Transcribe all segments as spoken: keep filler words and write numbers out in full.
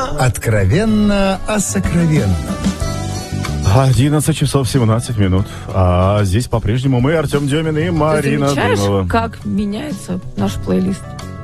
Откровенно о сокровенном. одиннадцать часов семнадцать минут. А здесь по-прежнему мы, Артем Демин и Марина Ты замечаешь, Дымова. как меняется наш плейлист?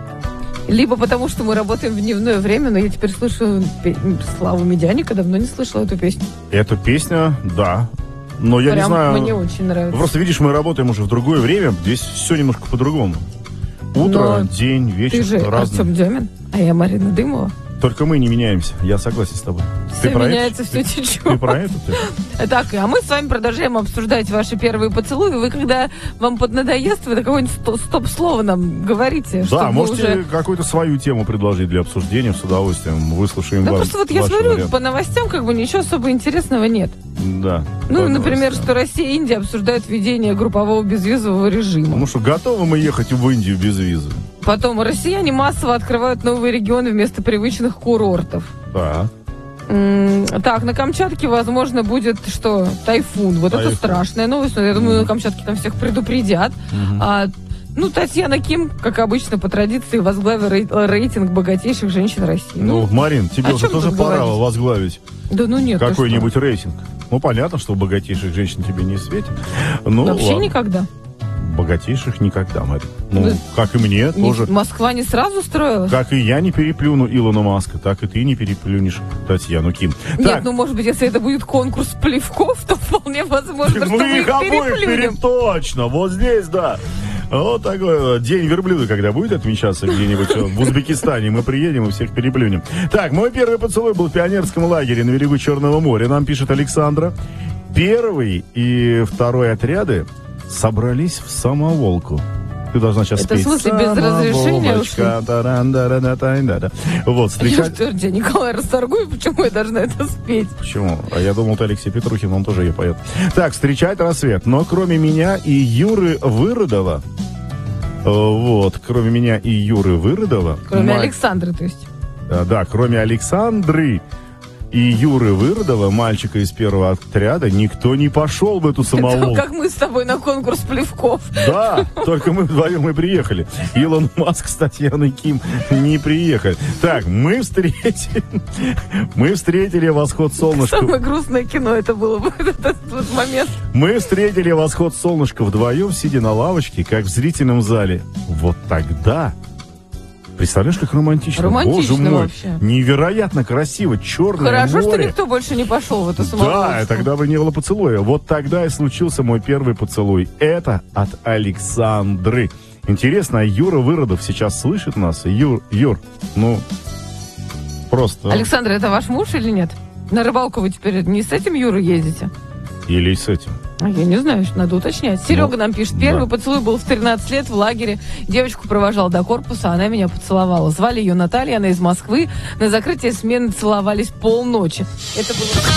Либо потому, что мы работаем в дневное время, но я теперь слышу пе- Славу Медяника, давно не слышала эту песню. Эту песню, да. Но я Прям не знаю. мне очень нравится. Просто видишь, мы работаем уже в другое время. Здесь все немножко по-другому. Утро, Но день, вечер. Ты же разные. Артем Демин, а я Марина Дымова. Только мы не меняемся. Я согласен с тобой. Все Ты про меняется, это? все Ты- течет. Ты про это? Ты? Так, а мы с вами продолжаем обсуждать ваши первые поцелуи. Вы, когда вам поднадоест, вы какое-нибудь сто- стоп-слово нам говорите. Да, чтобы можете уже... какую-то свою тему предложить для обсуждения, с удовольствием выслушаем Да вам. просто вот я ваши смотрю, варианты. по новостям как бы ничего особо интересного нет. Да. Ну, по например, новостям. что Россия и Индия обсуждают введение группового безвизового режима. Ну что, готовы мы ехать в Индию без визы? Потом россияне массово открывают новые регионы вместо привычных курортов. Да. М, Так, на Камчатке, возможно, будет что? Тайфун. Вот Тайфун. это страшная новость. Но я думаю, Мгм. на Камчатке там всех предупредят. А, ну, Татьяна Ким, как обычно, по традиции, возглавила рей- рейтинг богатейших женщин России. Ну, Марин, тебе о уже чем тоже тут пора говорить? возглавить да ну нет, ты какой-нибудь рейтинг. Ну, понятно, что богатейших женщин тебе не светит. Ну, что? Вообще ладно. никогда. Богатейших никогда, Марин. Ну, Да. как и мне Не- тоже. Москва не сразу строилась? Как и я не переплюну Илона Маска, так и ты не переплюнешь Татьяну Ким. Нет, Так, ну, может быть, если это будет конкурс плевков, то вполне возможно, что мы мы их их обоих переплюнем. пере- точно, вот здесь, да. Вот такой день верблюда, когда будет отмечаться где-нибудь в Узбекистане, мы приедем и всех переплюнем. Так, мой первый поцелуй был в пионерском лагере на берегу Черного моря. Нам пишет Александра. Первый и второй отряды собрались в самоволку. Ты должна сейчас Это в спеть. смысле без разрешения Самоволочка, таран-дара-да-тайн-да-да. Вот, встречать... Я тебя, Николай, расторгую, почему я должна это спеть? Почему? А я думал, ты Алексей Петрухин, он тоже ее поет. Так, встречать рассвет. Но кроме меня и Юры Выродова, э, вот, кроме меня и Юры Выродова... Кроме ма- Александры, то есть. Да, да, кроме Александры и Юры Выродова, мальчика из первого отряда, никто не пошел в эту Это самоволку. как мы с тобой на конкурс плевков. Да, только мы вдвоем и приехали. Илон Маск с Татьяной Ким не приехали. Так, мы встретили, мы встретили восход солнышка. Самое грустное кино это было бы этот вот момент. Мы встретили восход солнышка вдвоем, сидя на лавочке, как в зрительном зале. Вот тогда... Представляешь, как романтично? Романтично Боже мой, вообще. невероятно красиво, черное Хорошо, что море. никто больше не пошел в эту самоволку. Да, и тогда бы не было поцелуя. Вот тогда и случился мой первый поцелуй. Это от Александры. Интересно, а Юра Выродов сейчас слышит нас? Юр, Юр, ну, просто... Александр, это ваш муж или нет? На рыбалку вы теперь не с этим Юрой ездите? Или с этим. А я не знаю, что надо уточнять. Серега Ну, нам пишет. Первый да. поцелуй был в тринадцать лет в лагере. Девочку провожал до корпуса, она меня поцеловала. Звали ее Наталья, она из Москвы. На закрытие смены целовались полночи. Это было...